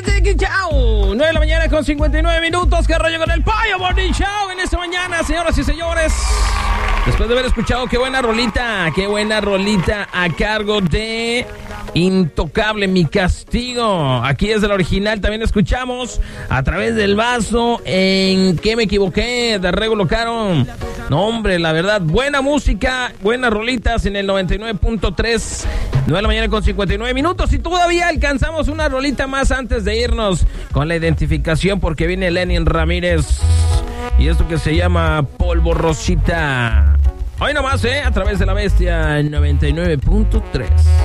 Chao. 9 de la mañana con 59 minutos. ¿Qué rollo con el Pollo Morning Show en esta mañana, señoras y señores? Después de haber escuchado qué buena rolita a cargo de Intocable, Mi Castigo. Aquí desde la original también escuchamos A Través del Vaso, En ¿Qué me equivoqué? De Regulo Caro. No, hombre, la verdad, buena música, buenas rolitas en el 99.3. 9 de la mañana con 59 minutos y todavía alcanzamos una rolita más antes de irnos con la identificación porque viene Lenin Ramírez y esto que se llama Polvo Rosita. Hoy nomás, a través de la Bestia 99.3.